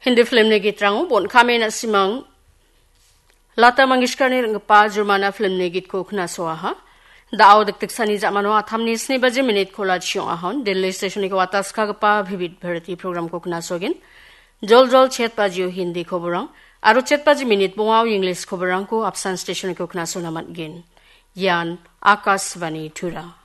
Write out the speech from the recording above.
Hindi film ni git rangu bon kami na simang Lata Mangeshkar ni rangpa Jurmana film ni git ko khna so aha Dao dik sani jamano athamni 2 baje minute khola chiong ahon Delhi station ko watas kha pa vivid bharati program ko khna sogin Jol chet pajiu Hindi khoborang aro chet paji minute bongao English khoborang ko Apsan station ko khna so namat gin Yan Akashvani Thura